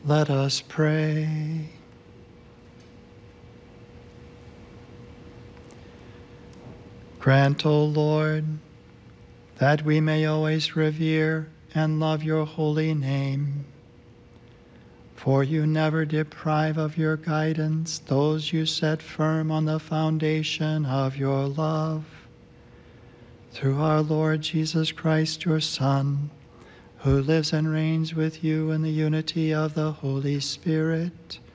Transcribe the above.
Let us pray. Grant, O Lord, that we may always revere and love your holy name. For you never deprive of your guidance those you set firm on the foundation of your love. Through our Lord Jesus Christ, your Son, who lives and reigns with you in the unity of the Holy Spirit,